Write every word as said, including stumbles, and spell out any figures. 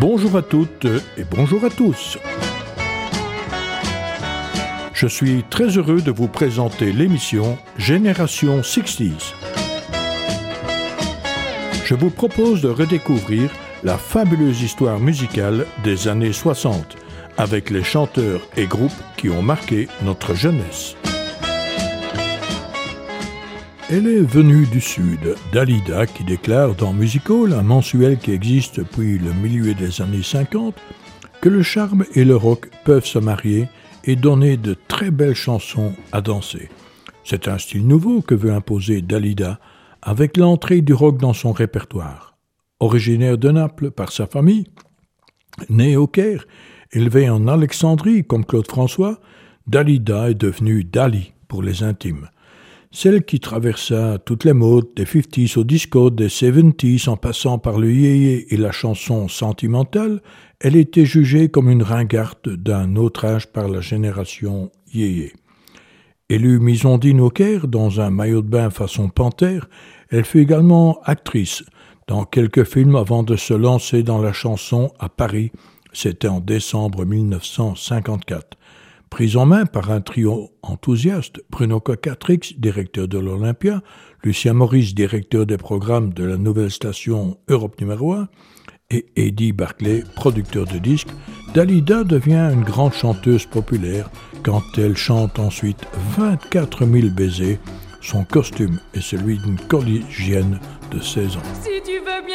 Bonjour à toutes et bonjour à tous. Je suis très heureux de vous présenter l'émission Génération soixante. Je vous propose de redécouvrir la fabuleuse histoire musicale des années soixante avec les chanteurs et groupes qui ont marqué notre jeunesse. Elle est venue du Sud, Dalida qui déclare dans Musical, un mensuel qui existe depuis le milieu des années cinquante, que le charme et le rock peuvent se marier et donner de très belles chansons à danser. C'est un style nouveau que veut imposer Dalida avec l'entrée du rock dans son répertoire. Originaire de Naples par sa famille, née au Caire, élevée en Alexandrie comme Claude François, Dalida est devenue Dali pour les intimes. Celle qui traversa toutes les modes, des cinquantaines au disco, des soixante-dix en passant par le yéyé et la chanson sentimentale, elle était jugée comme une ringarde d'un autre âge par la génération yéyé. Élue Miss Ondine au Caire dans un maillot de bain façon panthère, elle fut également actrice dans quelques films avant de se lancer dans la chanson à Paris, c'était en décembre dix-neuf cent cinquante-quatre. Prise en main par un trio enthousiaste, Bruno Cocatrix, directeur de l'Olympia, Lucien Maurice, directeur des programmes de la nouvelle station Europe numéro un, et Eddie Barclay, producteur de disques, Dalida devient une grande chanteuse populaire quand elle chante ensuite vingt-quatre mille baisers. Son costume est celui d'une collégienne de seize ans. Si tu veux bien